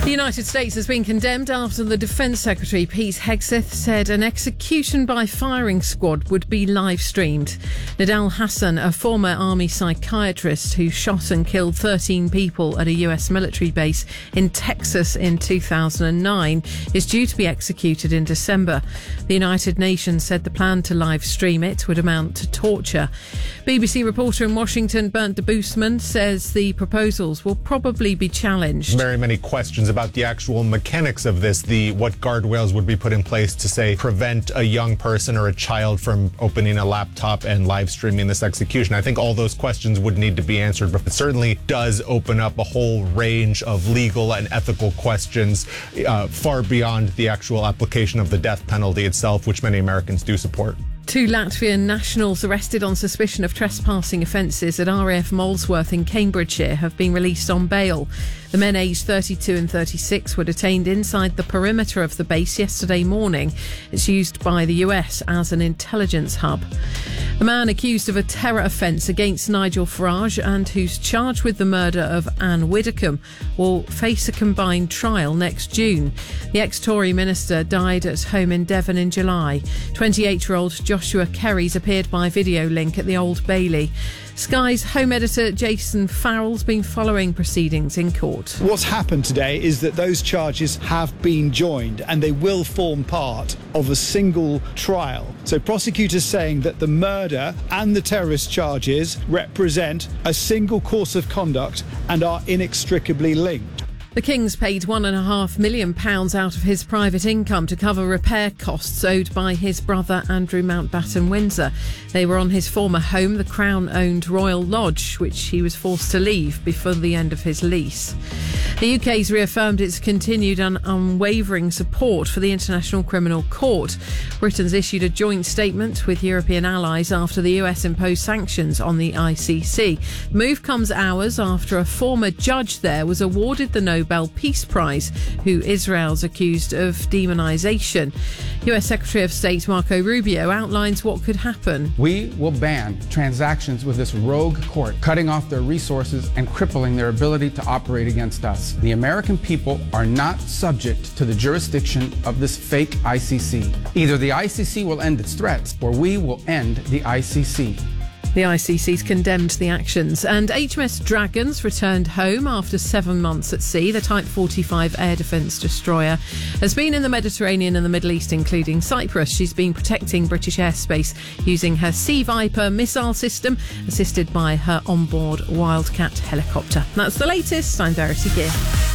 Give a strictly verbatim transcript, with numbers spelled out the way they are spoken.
The United States has been condemned after the Defence Secretary, Pete Hegseth, said an execution by firing squad would be live-streamed. Nidal Hassan, a former army psychiatrist who shot and killed thirteen people at a U S military base in Texas in two thousand nine, is due to be executed in December. The United Nations said the plan to live-stream it would amount to torture. B B C reporter in Washington, Bernd de Boosman, says the proposals will probably be challenged. Very many questions about the actual mechanics of this, the what guardrails would be put in place to, say, prevent a young person or a child from opening a laptop and live streaming this execution. I think all those questions would need to be answered, but it certainly does open up a whole range of legal and ethical questions uh, far beyond the actual application of the death penalty itself, which many Americans do support. Two Latvian nationals arrested on suspicion of trespassing offences at R A F Molesworth in Cambridgeshire have been released on bail. The men aged thirty-two and thirty-six were detained inside the perimeter of the base yesterday morning. It's used by the U S as an intelligence hub. A man accused of a terror offence against Nigel Farage and who's charged with the murder of Anne Widdecombe will face a combined trial next June. The ex-Tory minister died at home in Devon in July. twenty-eight-year-old Joshua Kerry's appeared by video link at the Old Bailey. Sky's home editor Jason Farrell's been following proceedings in court. What's happened today is that those charges have been joined and they will form part of a single trial. So prosecutors saying that the murder and the terrorist charges represent a single course of conduct and are inextricably linked. The King's paid one and a half million pounds out of his private income to cover repair costs owed by his brother Andrew Mountbatten Windsor. They were on his former home, the Crown-owned Royal Lodge, which he was forced to leave before the end of his lease. The U K's reaffirmed its continued and unwavering support for the International Criminal Court. Britain's issued a joint statement with European allies after the U S imposed sanctions on the I C C. The move comes hours after a former judge there was awarded the Nobel Peace Prize, who Israel's accused of demonisation. U S Secretary of State Marco Rubio outlines what could happen. We will ban transactions with this rogue court, cutting off their resources and crippling their ability to operate against us. The American people are not subject to the jurisdiction of this fake I C C. Either the I C C will end its threats, or we will end the I C C. The I C C's condemned the actions. And H M S Dragons returned home after seven months at sea. The Type forty-five air defence destroyer has been in the Mediterranean and the Middle East, including Cyprus. She's been protecting British airspace using her Sea Viper missile system, assisted by her onboard Wildcat helicopter. That's the latest. I'm Verity Gear.